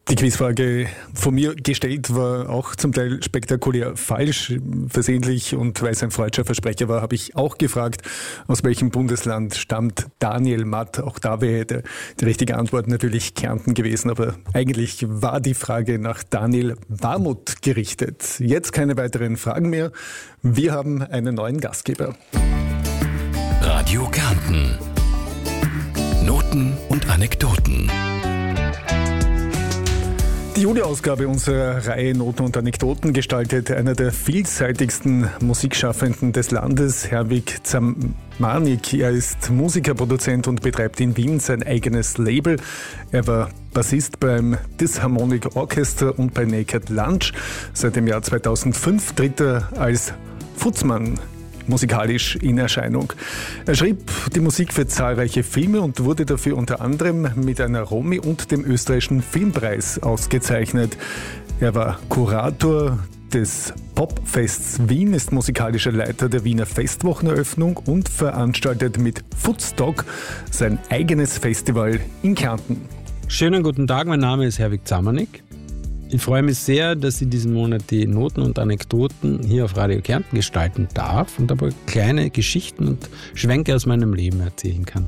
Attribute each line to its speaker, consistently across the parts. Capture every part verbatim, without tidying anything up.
Speaker 1: Die Quizfrage von mir gestellt war auch zum Teil spektakulär falsch, versehentlich, und weil es ein freudscher Versprecher war, habe ich auch gefragt, aus welchem Bundesland stammt Daniel Matt. Auch da wäre die, die richtige Antwort natürlich Kärnten gewesen, aber eigentlich war die Frage nach Daniel Warmuth gerichtet. Jetzt keine weiteren Fragen mehr. Wir haben einen neuen Gastgeber.
Speaker 2: Radio Kärnten. Noten und Anekdoten.
Speaker 1: Die Juli-Ausgabe unserer Reihe Noten und Anekdoten gestaltet einer der vielseitigsten Musikschaffenden des Landes, Herwig Zamanik. Er ist Musiker, Produzent und betreibt in Wien sein eigenes Label. Er war Bassist beim Disharmonic Orchestra und bei Naked Lunch. Seit dem Jahr zweitausendfünf tritt er als Futzmann musikalisch in Erscheinung. Er schrieb die Musik für zahlreiche Filme und wurde dafür unter anderem mit einer Romy und dem österreichischen Filmpreis ausgezeichnet. Er war Kurator des Popfests Wien, ist musikalischer Leiter der Wiener Festwocheneröffnung und veranstaltet mit Futzstock sein eigenes Festival in Kärnten.
Speaker 3: Schönen guten Tag, mein Name ist Herwig Zamanik. Ich freue mich sehr, dass ich diesen Monat die Noten und Anekdoten hier auf Radio Kärnten gestalten darf und aber kleine Geschichten und Schwenke aus meinem Leben erzählen kann.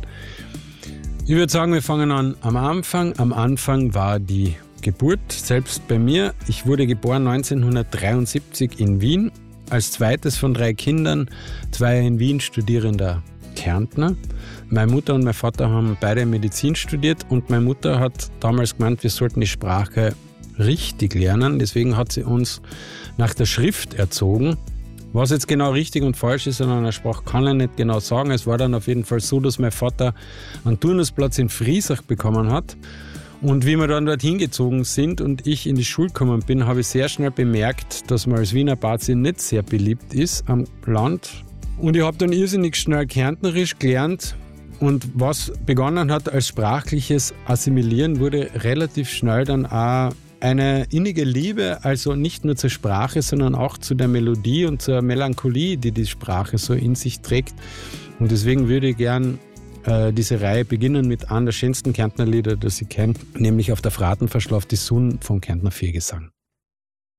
Speaker 3: Ich würde sagen, wir fangen an am Anfang. Am Anfang war die Geburt selbst bei mir. Ich wurde geboren neunzehnhundertdreiundsiebzig in Wien, als zweites von drei Kindern, zwei in Wien studierender Kärntner. Meine Mutter und mein Vater haben beide Medizin studiert und meine Mutter hat damals gemeint, wir sollten die Sprache richtig lernen. Deswegen hat sie uns nach der Schrift erzogen. Was jetzt genau richtig und falsch ist an einer Sprache, kann ich nicht genau sagen. Es war dann auf jeden Fall so, dass mein Vater einen Turnusplatz in Friesach bekommen hat. Und wie wir dann dorthin gezogen sind und ich in die Schule gekommen bin, habe ich sehr schnell bemerkt, dass man als Wiener Bazi nicht sehr beliebt ist am Land. Und ich habe dann irrsinnig schnell Kärntnerisch gelernt. Und was begonnen hat als sprachliches Assimilieren, wurde relativ schnell dann auch eine innige Liebe, also nicht nur zur Sprache, sondern auch zu der Melodie und zur Melancholie, die die Sprache so in sich trägt. Und deswegen würde ich gern äh, diese Reihe beginnen mit einem der schönsten Kärntner Lieder, das ich kenne, nämlich Auf der Fraten verschlaft die Sonne vom Kärntner Viergesang.